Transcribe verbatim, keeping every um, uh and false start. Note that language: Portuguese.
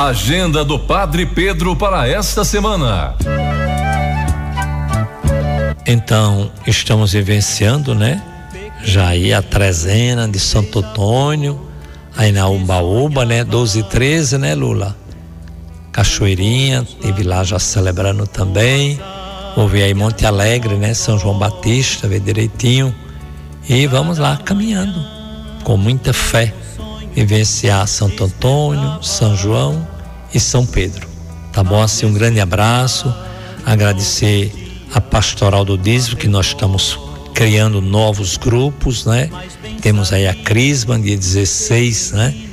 Agenda do Padre Pedro para esta semana. Então, estamos vivenciando, né? Já aí a trezena de Santo Antônio, aí na Umbaúba, né? doze e treze, né, Lula? Cachoeirinha, teve lá já celebrando também. Vou ver aí Monte Alegre, né? São João Batista, ver direitinho. E vamos lá, caminhando, com muita fé, vivenciar Santo Antônio, São João e São Pedro. Tá bom? Assim, um grande abraço, agradecer a Pastoral do Dízimo, que nós estamos criando novos grupos, né? Temos aí a Crisma, dia dezesseis, né?